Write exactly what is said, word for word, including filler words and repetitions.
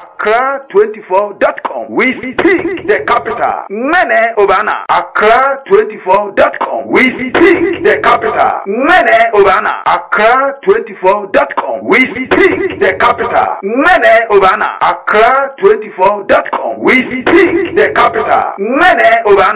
Accra twenty-four dot com. We speak the capital. Mene Obana. Accra twenty-four dot com. We speak the capital. Mene Obana. Accra twenty-four dot com. We speak the capital. Mene Obana. Accra twenty-four dot com. We speak the capital. Mene Obana.